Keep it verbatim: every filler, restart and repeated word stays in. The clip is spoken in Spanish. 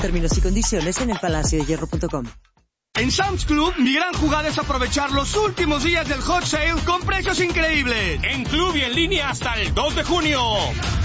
Términos y condiciones en el palacio de hierro punto com. En Sam's Club, mi gran jugada es aprovechar los últimos días del hot sale con precios increíbles. En club y en línea hasta el dos de junio.